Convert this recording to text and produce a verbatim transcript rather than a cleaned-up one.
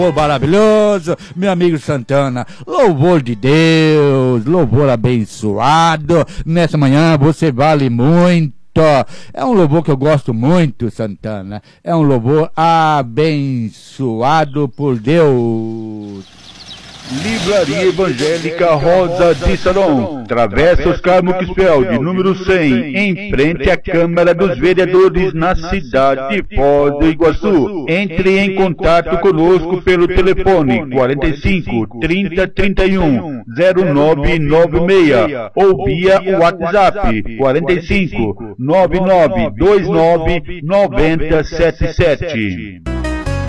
Maravilhoso, meu amigo Santana, louvor de Deus, louvor abençoado, nessa manhã você vale muito, é um louvor que eu gosto muito, Santana, é um louvor abençoado por Deus. Livraria Evangélica Rosa de Saron, Travessa Oscar Muxfeld, número cem, em frente à Câmara dos Vereadores, na cidade de Foz do Iguaçu. Entre em contato conosco pelo telefone quarenta e cinco, trinta, trinta e um, zero nove nove seis ou via WhatsApp quarenta e cinco, nove nove dois nove, nove zero sete sete.